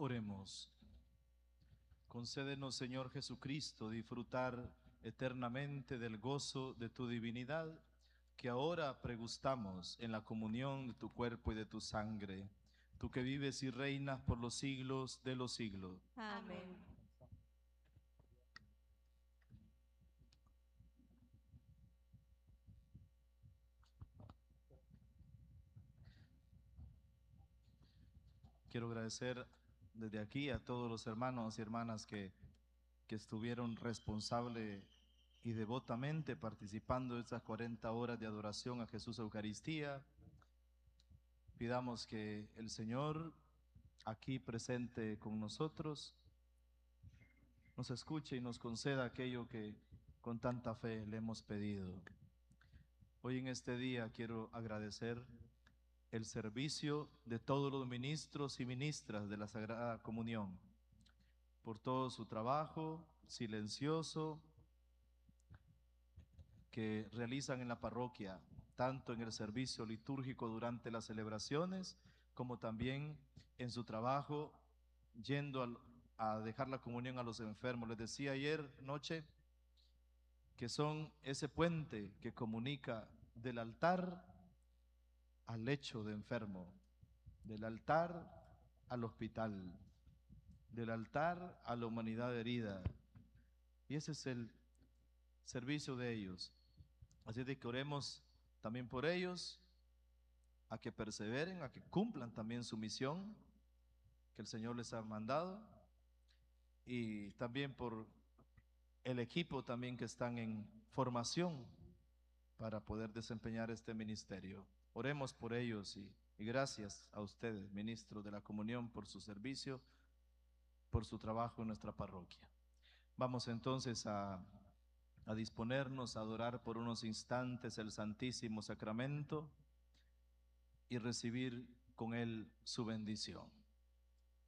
Oremos. Concédenos, Señor Jesucristo, disfrutar eternamente del gozo de tu divinidad, que ahora pregustamos en la comunión de tu cuerpo y de tu sangre, tú que vives y reinas por los siglos de los siglos. Amén. Quiero agradecer desde aquí a todos los hermanos y hermanas que estuvieron responsable y devotamente participando de estas 40 horas de adoración a Jesús Eucaristía. Pidamos que el Señor, aquí presente con nosotros, nos escuche y nos conceda aquello que con tanta fe le hemos pedido. Hoy en este día quiero agradecer el servicio de todos los ministros y ministras de la Sagrada Comunión por todo su trabajo silencioso que realizan en la parroquia, tanto en el servicio litúrgico durante las celebraciones, como también en su trabajo a dejar la comunión a los enfermos. Les decía ayer noche que son ese puente que comunica del altar al lecho de enfermo, del altar al hospital, del altar a la humanidad herida. Y ese es el servicio de ellos. Así de que oremos también por ellos, a que perseveren, a que cumplan también su misión que el Señor les ha mandado, y también por el equipo también que están en formación para poder desempeñar este ministerio. Oremos por ellos y gracias a ustedes, ministros de la comunión, por su servicio, por su trabajo en nuestra parroquia. Vamos entonces a disponernos a adorar por unos instantes el Santísimo Sacramento y recibir con él su bendición.